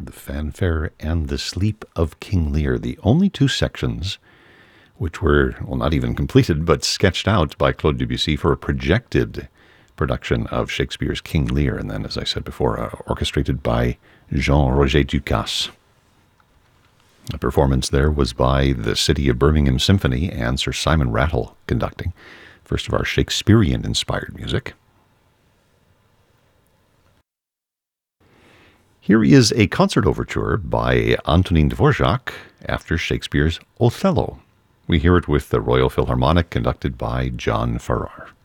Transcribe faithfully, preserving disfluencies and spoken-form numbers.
the fanfare and the sleep of King Lear, the only two sections which were, well, not even completed, but sketched out by Claude Debussy for a projected production of Shakespeare's King Lear, and then, as I said before, uh, orchestrated by Jean-Roger Ducasse. The performance there was by the City of Birmingham Symphony and Sir Simon Rattle conducting, first of our Shakespearean-inspired music. Here is a concert overture by Antonin Dvorak after Shakespeare's Othello. We hear it with the Royal Philharmonic conducted by John Farrar.